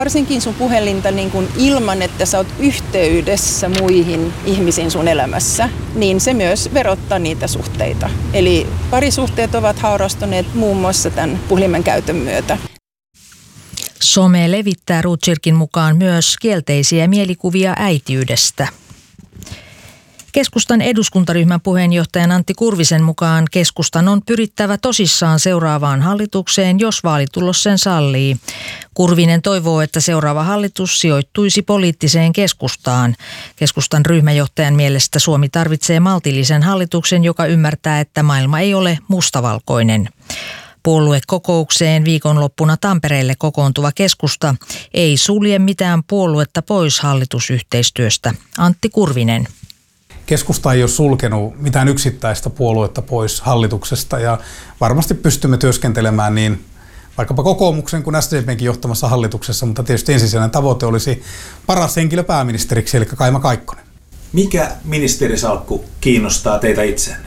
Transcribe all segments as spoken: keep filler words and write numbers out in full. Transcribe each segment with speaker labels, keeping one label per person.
Speaker 1: Varsinkin sun puhelinta niin kun ilman, että sä oot yhteydessä muihin ihmisiin sun elämässä, niin se myös verottaa niitä suhteita. Eli parisuhteet ovat haurastuneet muun muassa tämän puhelimen käytön myötä.
Speaker 2: Some levittää Rothschildin mukaan myös kielteisiä mielikuvia äitiydestä. Keskustan eduskuntaryhmän puheenjohtajan Antti Kurvisen mukaan keskustan on pyrittävä tosissaan seuraavaan hallitukseen, jos vaalitulos sen sallii. Kurvinen toivoo, että seuraava hallitus sijoittuisi poliittiseen keskustaan. Keskustan ryhmäjohtajan mielestä Suomi tarvitsee maltillisen hallituksen, joka ymmärtää, että maailma ei ole mustavalkoinen. Puoluekokoukseen viikonloppuna Tampereelle kokoontuva keskusta ei sulje mitään puoluetta pois hallitusyhteistyöstä. Antti Kurvinen.
Speaker 3: Keskusta ei ole sulkenut mitään yksittäistä puoluetta pois hallituksesta ja varmasti pystymme työskentelemään niin vaikkapa kokoomuksen kuin S D P:nkin johtamassa hallituksessa, mutta tietysti ensisijainen tavoite olisi paras henkilö pääministeriksi, eli Kaima Kaikkonen.
Speaker 4: Mikä ministerisalkku kiinnostaa teitä itseänne?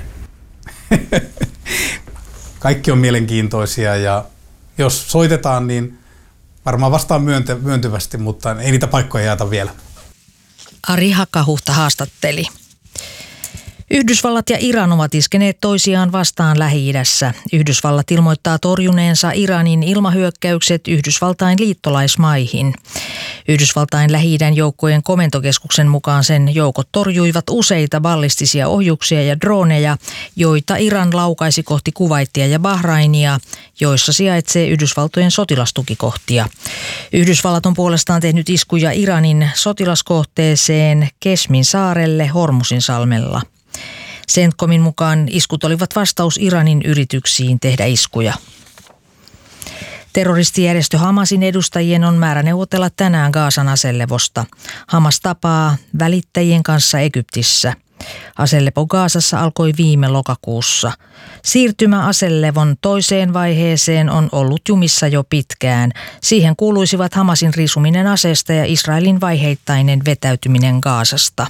Speaker 3: Kaikki on mielenkiintoisia ja jos soitetaan, niin varmaan vastaan myöntä, myöntyvästi, mutta ei niitä paikkoja jaeta vielä.
Speaker 2: Ari Hakahuhta haastatteli. Yhdysvallat ja Iran ovat iskeneet toisiaan vastaan Lähi-idässä. Yhdysvallat ilmoittaa torjuneensa Iranin ilmahyökkäykset Yhdysvaltain liittolaismaihin. Yhdysvaltain Lähi-idän joukkojen komentokeskuksen mukaan sen joukot torjuivat useita ballistisia ohjuksia ja droneja, joita Iran laukaisi kohti Kuwaitia ja Bahrainia, joissa sijaitsee Yhdysvaltojen sotilastukikohtia. Yhdysvallat on puolestaan tehnyt iskuja Iranin sotilaskohteeseen Kesmin saarelle Hormusin salmella. CENTCOMin mukaan iskut olivat vastaus Iranin yrityksiin tehdä iskuja. Terroristijärjestö Hamasin edustajien on määrä neuvotella tänään Gazan aselevosta. Hamas tapaa välittäjien kanssa Egyptissä. Aselepo Gazassa alkoi viime lokakuussa. Siirtymä aselevon toiseen vaiheeseen on ollut jumissa jo pitkään. Siihen kuuluisivat Hamasin riisuminen aseesta ja Israelin vaiheittainen vetäytyminen Gazasta.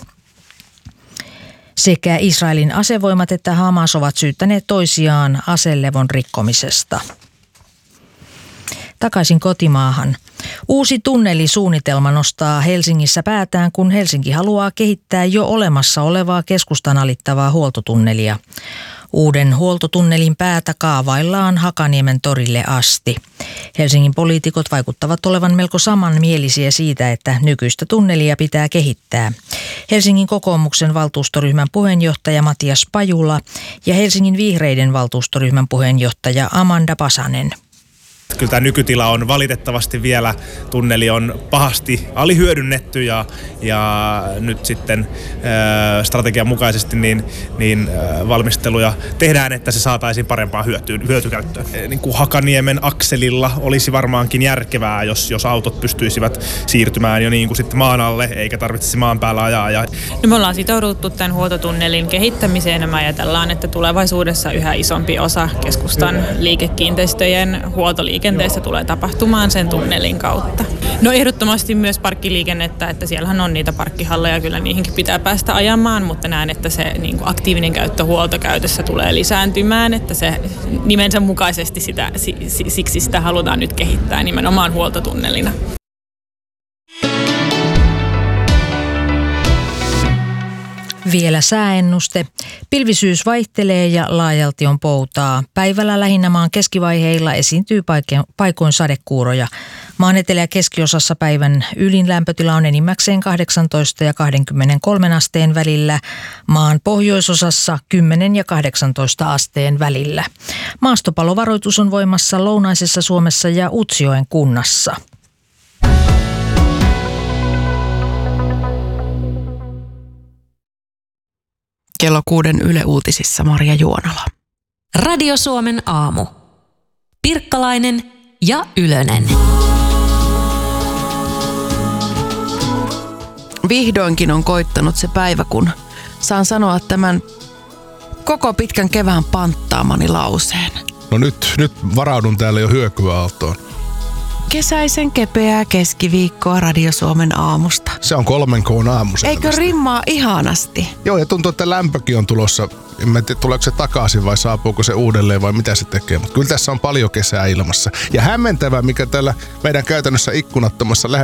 Speaker 2: Sekä Israelin asevoimat että Hamas ovat syyttäneet toisiaan aselevon rikkomisesta. Takaisin kotimaahan. Uusi tunnelisuunnitelma nostaa Helsingissä päätään, kun Helsinki haluaa kehittää jo olemassa olevaa keskustan alittavaa huoltotunnelia. Uuden huoltotunnelin päätä kaavaillaan Hakaniemen torille asti. Helsingin poliitikot vaikuttavat olevan melko samanmielisiä siitä, että nykyistä tunnelia pitää kehittää. Helsingin kokoomuksen valtuustoryhmän puheenjohtaja Matias Pajula ja Helsingin vihreiden valtuustoryhmän puheenjohtaja Amanda Pasanen.
Speaker 5: Kyllä tämä nykytila on valitettavasti vielä, tunneli on pahasti alihyödynnetty ja, ja nyt sitten ää, strategian mukaisesti niin, niin ää, valmisteluja tehdään, että se saataisiin parempaan hyötyyn, hyötykäyttöön. E, niin kuin Hakaniemen akselilla olisi varmaankin järkevää, jos, jos autot pystyisivät siirtymään jo niin kuin sitten maan alle, eikä tarvitsisi maan päällä ajaa. Ja...
Speaker 6: No me ollaan sitouduttu tämän huoltotunnelin kehittämiseen ja me ajatellaan, että tulevaisuudessa yhä isompi osa keskustan liikekiinteistöjen huoltoliikenteestä liikenteessä tulee tapahtumaan sen tunnelin kautta. No ehdottomasti myös parkkiliikennettä, että siellähän on niitä parkkihalleja, kyllä niihinkin pitää päästä ajamaan, mutta näen, että se niin kuin aktiivinen käyttö huoltokäytössä tulee lisääntymään, että se nimensä mukaisesti sitä, siksi sitä halutaan nyt kehittää nimenomaan huoltotunnelina.
Speaker 2: Vielä sääennuste. Pilvisyys vaihtelee ja laajalti on poutaa. Päivällä lähinnä maan keskivaiheilla esiintyy paikoin sadekuuroja. Maan etelä- ja keskiosassa päivän ylin lämpötila on enimmäkseen kahdeksantoista ja kaksikymmentäkolme asteen välillä. Maan pohjoisosassa kymmenen ja kahdeksantoista asteen välillä. Maastopalovaroitus on voimassa lounaisessa Suomessa ja Utsjoen kunnassa.
Speaker 7: Kello kuuden Yle Uutisissa Marja Juonala.
Speaker 8: Radio Suomen aamu. Pirkkalainen ja Ylönen.
Speaker 7: Vihdoinkin on koittanut se päivä, kun saan sanoa tämän koko pitkän kevään panttaamani lauseen.
Speaker 9: No nyt, nyt varaudun täällä jo hyökyaaltoon.
Speaker 7: Kesäisen kepeää keskiviikkoa Radio Suomen aamusta.
Speaker 9: Se on kolmen koon aamu.
Speaker 7: Eikö rimmaa ihanasti?
Speaker 9: Joo, ja tuntuu, että lämpökin on tulossa En mä tiedä, tuleeko se takaisin vai saapuuko se uudelleen vai mitä se tekee. Mutta kyllä tässä on paljon kesää ilmassa. Ja hämmentävää, mikä täällä meidän käytännössä ikkunattomassa